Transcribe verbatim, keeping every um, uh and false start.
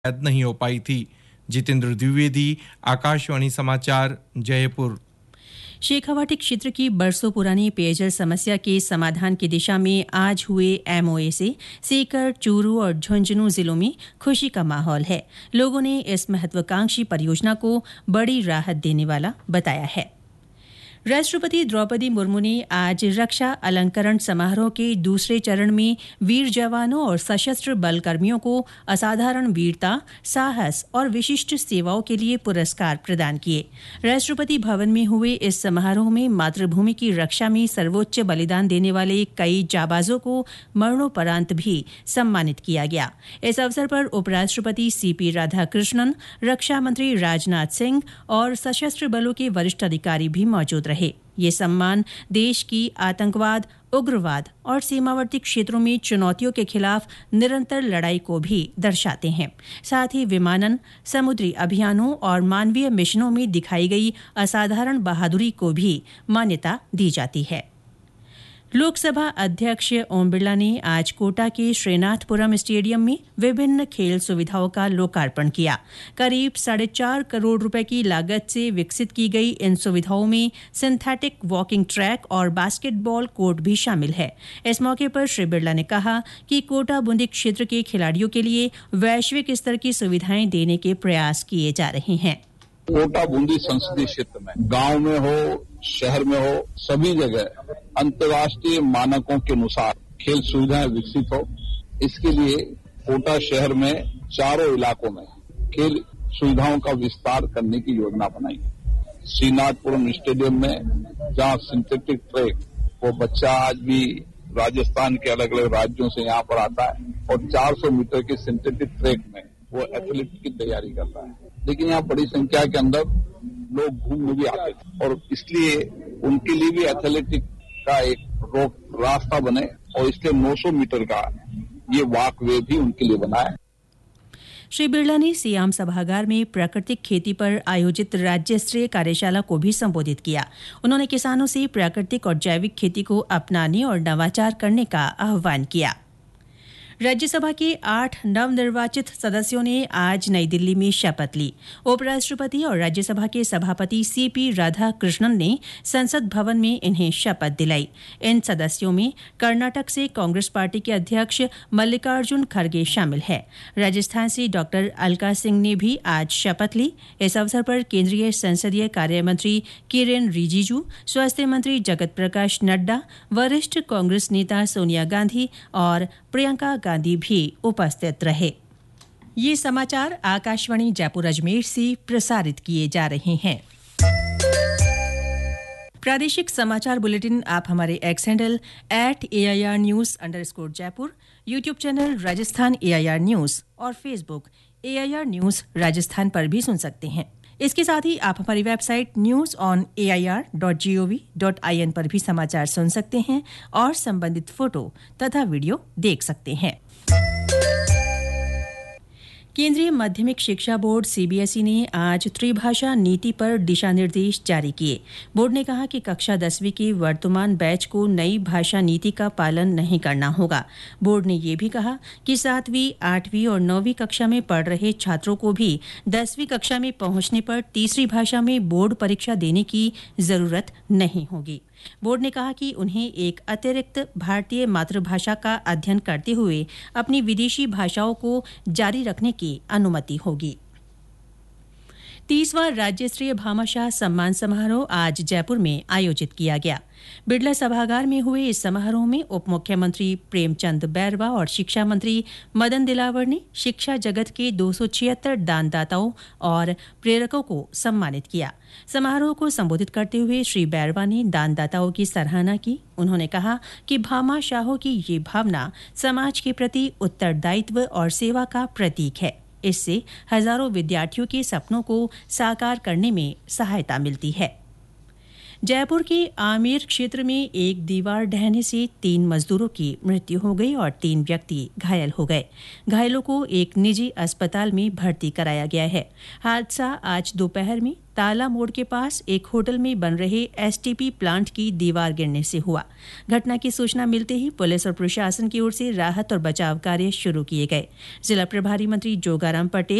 नहीं हो पाई थी। जितेंद्र द्विवेदी, आकाशवाणी समाचार, जयपुर। शेखावाटी क्षेत्र की बरसों पुरानी पेयजल समस्या के समाधान की दिशा में आज हुए एमओए से सीकर, चूरू और झुंझुनू जिलों में खुशी का माहौल है। लोगों ने इस महत्वाकांक्षी परियोजना को बड़ी राहत देने वाला बताया है। राष्ट्रपति द्रौपदी मुर्मू ने आज रक्षा अलंकरण समारोह के दूसरे चरण में वीर जवानों और सशस्त्र बल कर्मियों को असाधारण वीरता, साहस और विशिष्ट सेवाओं के लिए पुरस्कार प्रदान किए। राष्ट्रपति भवन में हुए इस समारोह में मातृभूमि की रक्षा में सर्वोच्च बलिदान देने वाले कई जाबाजों को मरणोपरांत भी सम्मानित किया गया। इस अवसर पर उपराष्ट्रपति सीपी राधाकृष्णन, रक्षा मंत्री राजनाथ सिंह और सशस्त्र बलों के वरिष्ठ अधिकारी भी मौजूद रहे। ये सम्मान देश की आतंकवाद, उग्रवाद और सीमावर्ती क्षेत्रों में चुनौतियों के खिलाफ निरंतर लड़ाई को भी दर्शाते हैं। साथ ही विमानन, समुद्री अभियानों और मानवीय मिशनों में दिखाई गई असाधारण बहादुरी को भी मान्यता दी जाती है। लोकसभा अध्यक्ष ओम बिरला ने आज कोटा के श्रीनाथपुरम स्टेडियम में विभिन्न खेल सुविधाओं का लोकार्पण किया। करीब साढ़े चार करोड़ रुपए की लागत से विकसित की गई इन सुविधाओं में सिंथेटिक वॉकिंग ट्रैक और बास्केटबॉल कोर्ट भी शामिल है। इस मौके पर श्री बिरला ने कहा कि कोटा बूंदी क्षेत्र के खिलाड़ियों के लिए वैश्विक स्तर की सुविधाएं देने के प्रयास किए जा रहे हैं। कोटा बूंदी संसदीय क्षेत्र में गांव में हो, शहर में हो, सभी जगह अंतर्राष्ट्रीय मानकों के अनुसार खेल सुविधाएं विकसित हो। इसके लिए कोटा शहर में चारों इलाकों में खेल सुविधाओं का विस्तार करने की योजना बनाई है। श्रीनाथपुरम स्टेडियम में जहां सिंथेटिक ट्रैक, वो बच्चा आज भी राजस्थान के अलग अलग राज्यों से यहाँ पर आता है और चार सौ मीटर के सिंथेटिक ट्रैक में वो एथलेट की तैयारी करता है। लेकिन यहाँ बड़ी संख्या के अंदर लोग घूमने भी आते थे और इसलिए उनके लिए भी एथलेटिक का एक रोक रास्ता बने और इसलिए नौ सौ मीटर का ये वॉक वे भी उनके लिए बना है। श्री बिरला ने सियाम सभागार में प्राकृतिक खेती पर आयोजित राज्य स्तरीय कार्यशाला को भी संबोधित किया। उन्होंने किसानों से प्राकृतिक और जैविक खेती को अपनाने और नवाचार करने का आह्वान किया। राज्यसभा के आठ नवनिर्वाचित सदस्यों ने आज नई दिल्ली में शपथ ली। उपराष्ट्रपति और राज्यसभा के सभापति सीपी राधाकृष्णन ने संसद भवन में इन्हें शपथ दिलाई। इन सदस्यों में कर्नाटक से कांग्रेस पार्टी के अध्यक्ष मल्लिकार्जुन खड़गे शामिल है। राजस्थान से डॉक्टर अलका सिंह ने भी आज शपथ ली। इस अवसर पर केंद्रीय संसदीय कार्य मंत्री किरेन रिजिजू, स्वास्थ्य मंत्री जगत प्रकाश नड्डा, वरिष्ठ कांग्रेस नेता सोनिया गांधी और प्रियंका गांधी भी उपस्थित रहे। ये समाचार आकाशवाणी जयपुर अजमेर से प्रसारित किए जा रहे हैं। प्रादेशिक समाचार बुलेटिन आप हमारे x handle at AIR news underscore Jaipur, YouTube channel Rajasthan AIR news और फेसबुक एआईआर न्यूज राजस्थान पर भी सुन सकते हैं। इसके साथ ही आप हमारी website news on A I R dot G O V dot I N पर भी समाचार सुन सकते हैं और संबंधित फोटो तथा वीडियो देख सकते हैं। केंद्रीय माध्यमिक शिक्षा बोर्ड सीबीएसई ने आज त्रिभाषा नीति पर दिशा निर्देश जारी किए। बोर्ड ने कहा कि कक्षा दसवीं की वर्तमान बैच को नई भाषा नीति का पालन नहीं करना होगा। बोर्ड ने यह भी कहा कि सातवीं, आठवीं और नौवीं कक्षा में पढ़ रहे छात्रों को भी दसवीं कक्षा में पहुंचने पर तीसरी भाषा में बोर्ड परीक्षा देने की जरूरत नहीं होगी। बोर्ड ने कहा कि उन्हें एक अतिरिक्त भारतीय मातृभाषा का अध्ययन करते हुए अपनी विदेशी भाषाओं को जारी रखने की अनुमति होगी। तीसवां राज्य स्तरीय भामाशाह सम्मान समारोह आज जयपुर में आयोजित किया गया। बिड़ला सभागार में हुए इस समारोह में उप मुख्यमंत्री प्रेमचंद बैरवा और शिक्षा मंत्री मदन दिलावर ने शिक्षा जगत के दो सौ छिहत्तर दानदाताओं और प्रेरकों को सम्मानित किया। समारोह को संबोधित करते हुए श्री बैरवा ने दानदाताओं की सराहना की। उन्होंने कहा कि भामाशाहों की ये भावना समाज के प्रति उत्तरदायित्व और सेवा का प्रतीक है। इससे हजारों विद्यार्थियों के सपनों को साकार करने में सहायता मिलती है। जयपुर के आमेर क्षेत्र में एक दीवार ढहने से तीन मजदूरों की मृत्यु हो गई और तीन व्यक्ति घायल हो गए। घायलों को एक निजी अस्पताल में भर्ती कराया गया है। हादसा आज दोपहर में ताला मोड़ के पास एक होटल में बन रहे एसटीपी प्लांट की दीवार गिरने से हुआ। घटना की सूचना मिलते ही पुलिस और प्रशासन की ओर से राहत और बचाव कार्य शुरू किए गए। जिला प्रभारी मंत्री जोगाराम पटेल